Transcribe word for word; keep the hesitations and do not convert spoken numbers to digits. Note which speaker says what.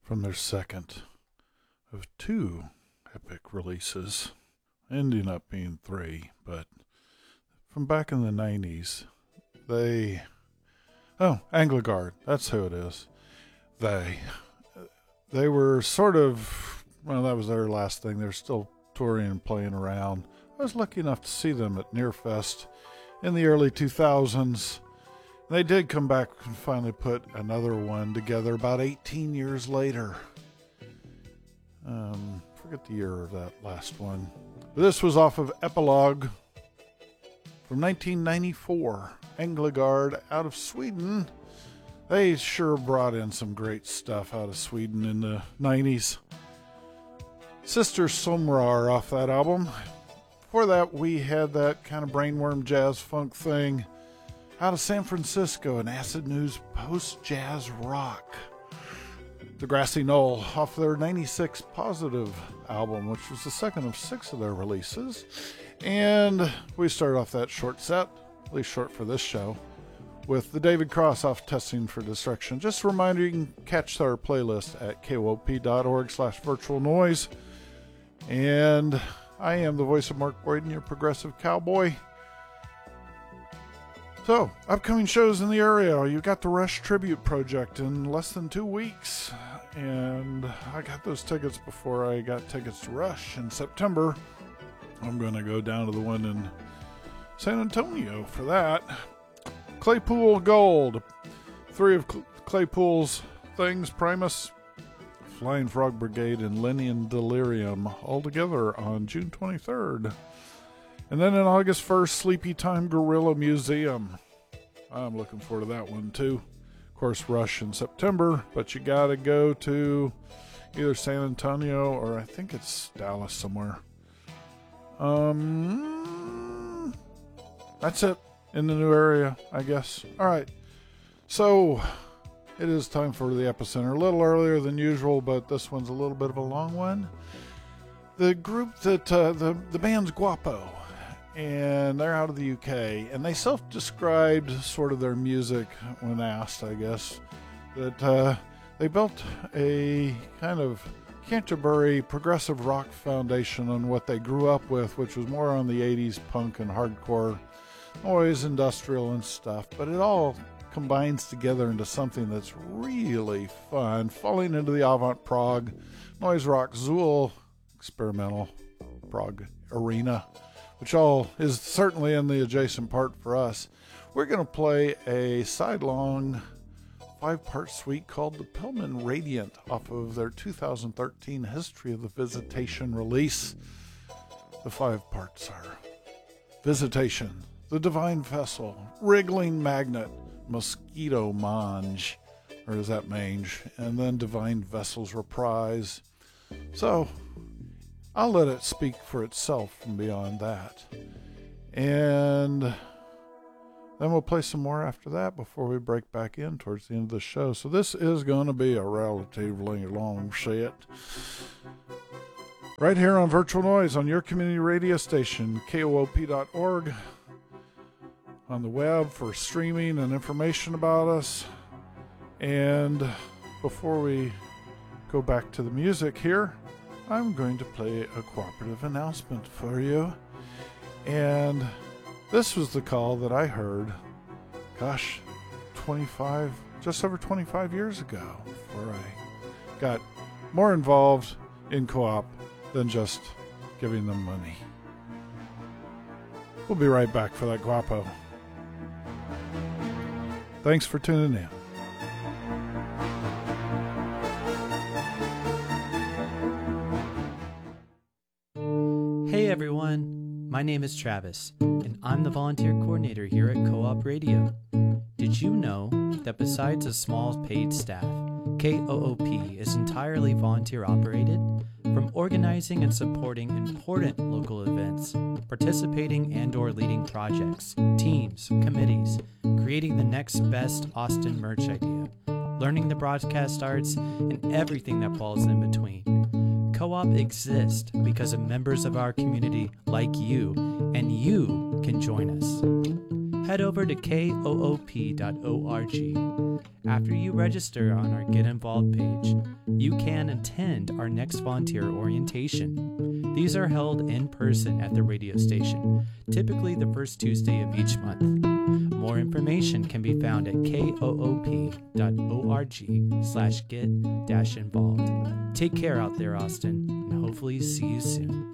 Speaker 1: from their second of two epic releases, ending up being three, but from back in the nineties, they, oh, Angligard, that's who it is. They, they were sort of, well, that was their last thing. They're still touring and playing around. I was lucky enough to see them at Nearfest in the early two thousands. They did come back and finally put another one together about eighteen years later. Um, forget the year of that last one. This was off of Epilogue from nineteen ninety-four. Angligard out of Sweden. They sure brought in some great stuff out of Sweden in the nineties. Sister Somrar off that album. Before that, we had that kind of brainworm jazz funk thing out of San Francisco, an Acid News post-jazz rock. The Grassy Knoll off their ninety-six Positive album, which was the second of six of their releases. And we started off that short set, at least short for this show, with the David Cross off Testing for Destruction. Just a reminder, you can catch our playlist at koop.org slash virtual noise. And I am the voice of Mark Boyden, your progressive cowboy. So, upcoming shows in the area. You got the Rush Tribute Project in less than two weeks. And I got those tickets before I got tickets to Rush in September. I'm going to go down to the one in San Antonio for that. Claypool Gold. Three of Claypool's things, Primus, Flying Frog Brigade, and Lenny Delirium, all together on June twenty-third. And then on August first, Sleepy Time Gorilla Museum. I'm looking forward to that one too. Of course, Rush in September, but you gotta go to either San Antonio or I think it's Dallas somewhere. Um, that's it in the new area, I guess. All right, so it is time for the Epicenter. A little earlier than usual, but this one's a little bit of a long one. The group that uh, the the band's Guapo, and they're out of the U K, and they self-described sort of their music when asked, I guess, that uh, they built a kind of Canterbury progressive rock foundation on what they grew up with, which was more on the eighties punk and hardcore, always industrial and stuff, but it all combines together into something that's really fun, falling into the avant-prog, noise rock, Zool, experimental prog arena, which all is certainly in the adjacent part for us. We're going to play a sidelong five-part suite called the Pillman Radiant off of their two thousand thirteen History of the Visitation release. The five parts are Visitation, The Divine Vessel, Wriggling Magnet, Mosquito Mange, or is that mange, and then Divine Vessels Reprise. So I'll let it speak for itself from beyond that. And then we'll play some more after that before we break back in towards the end of the show. So this is going to be a relatively long set. Right here on Virtual Noise on your community radio station, koop dot org. On the web for streaming and information about us. And before we go back to the music here, I'm going to play a cooperative announcement for you. And this was the call that I heard, gosh, twenty-five, just over twenty-five years ago, before I got more involved in co-op than just giving them money. We'll be right back for that Guapo. Thanks for tuning in.
Speaker 2: Hey everyone, my name is Travis, and I'm the volunteer coordinator here at Co-op Radio. Did you know that besides a small paid staff, K O O P is entirely volunteer operated? From organizing and supporting important local events, participating and or leading projects, teams, committees, creating the next best Austin merch idea, learning the broadcast arts, and everything that falls in between. Co-op exists because of members of our community like you, and you can join us. head over to K O O P dot org. After you register on our Get Involved page, you can attend our next volunteer orientation. These are held in person at the radio station, typically the first Tuesday of each month. More information can be found at K O O P dot org slash get dash involved. Take care out there, Austin, and hopefully see you soon.